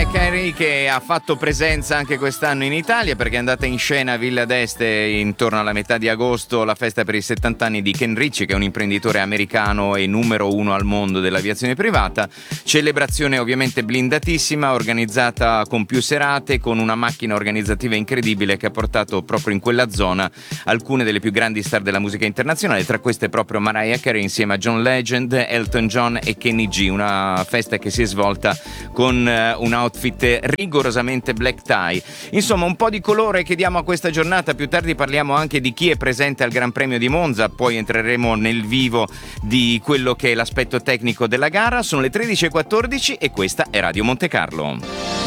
Carey, che ha fatto presenza anche quest'anno in Italia perché è andata in scena a Villa d'Este intorno alla metà di agosto, la festa per i 70 anni di Ken Ritchie, che è un imprenditore americano e numero uno al mondo dell'aviazione privata. Celebrazione ovviamente blindatissima, organizzata con più serate, con una macchina organizzativa incredibile che ha portato proprio in quella zona alcune delle più grandi star della musica internazionale, tra queste proprio Mariah Carey insieme a John Legend, Elton John e Kenny G. Una festa che si è svolta con un outfit rigorosamente black tie. Insomma, un po' di colore che diamo a questa giornata. Più tardi parliamo anche di chi è presente al Gran Premio di Monza, poi entreremo nel vivo di quello che è l'aspetto tecnico della gara. Sono le 13:14 e questa è Radio Monte Carlo.